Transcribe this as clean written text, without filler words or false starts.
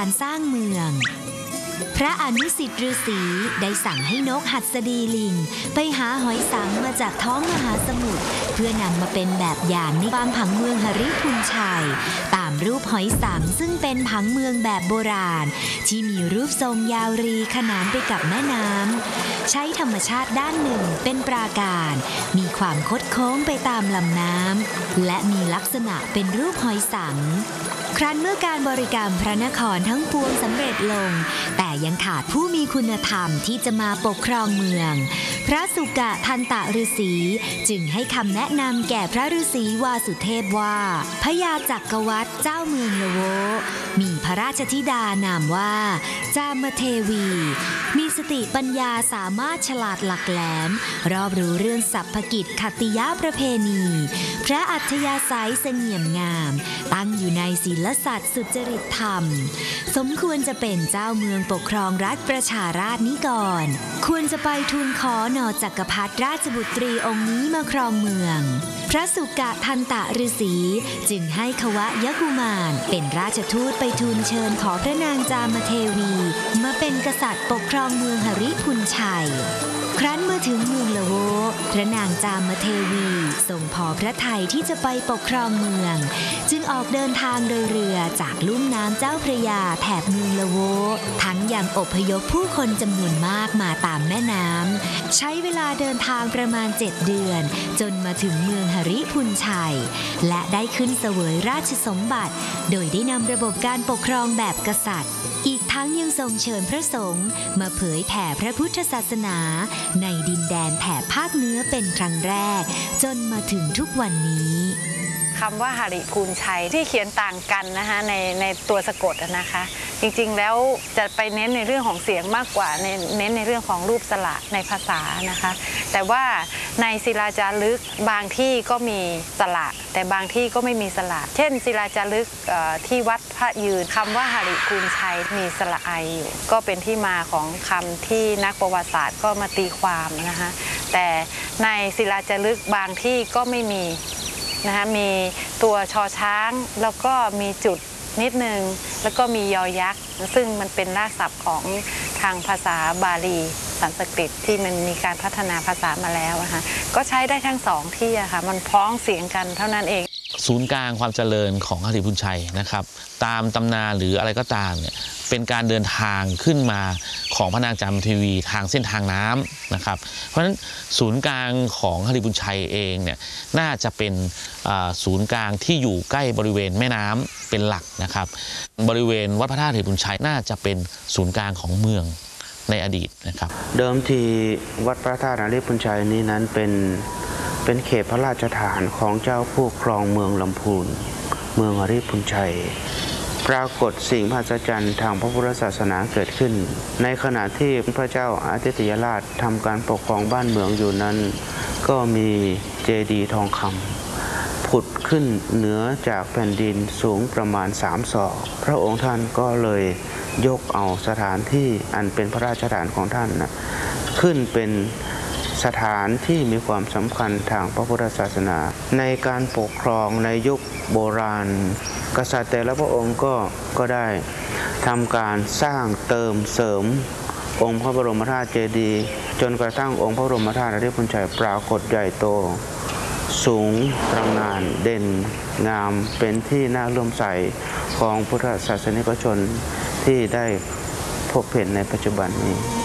การสร้างเมืองพระอนุสิทธิ์ฤาษีได้สั่งให้นกหัสดีลิงไปหาหอยสังมาจากท้องมหาสมุทรเพื่อนำมาเป็นแบบอย่างในความผังเมืองหฤทุญชัยตามรูปหอยสังซึ่งเป็นผังเมืองแบบโบราณที่มีรูปทรงยาวรีขนานไปกับแม่น้ำใช้ธรรมชาติด้านหนึ่งเป็นปราการมีความคดโค้งไปตามลำน้ำและมีลักษณะเป็นรูปหอยสังครั้นเมื่อการบริกรรมพระนครทั้งปวงสำเร็จลงแต่ยังขาดผู้มีคุณธรรมที่จะมาปกครองเมืองพระสุกะทันตะฤาษีจึงให้คำแนะนำแก่พระฤาษีวาสุเทพว่าพญาจักรวรรดิเจ้าเมืองละโวมีพระราชธิดานามว่าจามเทวีมีสติปัญญาสามารถฉลาดหลักแหลมรอบรู้เรื่องสรรพกิจขัตติยประเพณีพระอัธยาศัยเสงี่ยมงามตั้งอยู่ในศีลสัตย์สุจริตธรรมสมควรจะเป็นเจ้าเมืองปกครองรัฐประชาราษฎร์นี้ก่อนควรจะไปทูลขอนอจักรพรรดิราชบุตรีองค์นี้มาครองเมืองพระสุกะทันตะฤาษีจึงให้ขวะยกุมารเป็นราชทูตไปทูลเชิญขอพระนางจามเทวีมาเป็นกษัตริย์ปกครองเมืองหฤทุญชัยครั้นเมื่อถึงเมืองละโวพระนางจามเทวีทรงพอพระทัยที่จะไปปกครองเมืองจึงออกเดินทางโดยเรือจากลุ่มน้ำเจ้าพระยาแถบเมืองละโวทั้งยังอพยพผู้คนจำนวนมากมาตามแม่น้ำใช้เวลาเดินทางประมาณ7 เดือนจนมาถึงเมืองหฤทุญชัยและได้ขึ้นเสวยราชสมบัติโดยได้นำระบบการปกครองแบบกษัตริย์อีกทั้งยังทรงเชิญพระสงฆ์มาเผยแผ่พระพุทธศาสนาในดินแดนแถบภาคเหนือเป็นครั้งแรกจนมาถึงทุกวันนี้คำว่าหฤทูญชัยที่เขียนต่างกันนะคะในตัวสะกดนะคะจริงๆแล้วจะไปเน้นในเรื่องของเสียงมากกว่าเน้นในเรื่องของรูปสระในภาษานะคะแต่ว่าในศิลาจารึกบางที่ก็มีสระแต่บางที่ก็ไม่มีสระเช่นศิลาจารึกที่วัดพระยืนคำว่าหฤทูญชัยมีสระไออยู่ก็เป็นที่มาของคำที่นักประวัติศาสตร์ก็มาตีความนะคะแต่ในศิลาจารึกบางที่ก็ไม่มีนะคะมีตัวชอช้างแล้วก็มีจุดนิดนึงแล้วก็มียอยักษ์ซึ่งมันเป็นรากศัพท์ของทางภาษาบาลีสันสกฤตที่มันมีการพัฒนาภาษามาแล้วนะคะก็ใช้ได้ทั้งสองที่อะค่ะมันพ้องเสียงกันเท่านั้นเองศูนย์กลางความเจริญของหฤทูญชัยนะครับตามตำนานหรืออะไรก็ตามเนี่ยเป็นการเดินทางขึ้นมาของพระนางจามเทวีทางเส้นทางน้ำนะครับเพราะฉะนั้นศูนย์กลางของหฤทูญชัยเองเนี่ยน่าจะเป็นศูนย์กลางที่อยู่ใกล้บริเวณแม่น้ำเป็นหลักนะครับบริเวณวัดพระธาตุหฤทูญชัยน่าจะเป็นศูนย์กลางของเมืองในอดีตนะครับเดิมทีวัดพระธาตุหฤทูญชัยนี้นั้นเป็นเขตพระราชฐานของเจ้าผู้ครองเมืองลำพูนเมืองหฤทูญชัยปรากฏสิ่งมหัศจรรย์ทางพระพุทธศาสนาเกิดขึ้นในขณะที่พระเจ้าอาทิตยราชทำการปกครองบ้านเมืองอยู่นั้นก็มีเจดีย์ทองคำผุดขึ้นเหนือจากแผ่นดินสูงประมาณ3 ศอกพระองค์ท่านก็เลยยกเอาสถานที่อันเป็นพระราชฐานของท่านขึ้นเป็นสถานที่มีความสำคัญทางพระพุทธศาสนาในการปกครองในยุคโบราณกษัตริย์แต่ละพระองค์ก็ได้ทำการสร้างเติมเสริมองค์พระบรมธาตุเจดีย์จนกระทั่งองค์พระบรมธาตุหฤทูญชัยปรากฏใหญ่โตสูงตระหง่านเด่นงามเป็นที่น่าเลื่อมใสของพุทธศาสนิกชนที่ได้พบเห็นในปัจจุบันนี้